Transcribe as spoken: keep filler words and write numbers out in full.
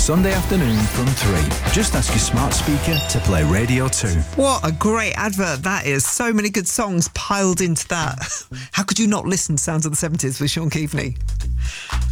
Sunday afternoon from three. Just ask your smart speaker to play Radio two. What a great advert that is. So many good songs piled into that. How could you not listen to Sounds of the seventies with Sean Keaveney?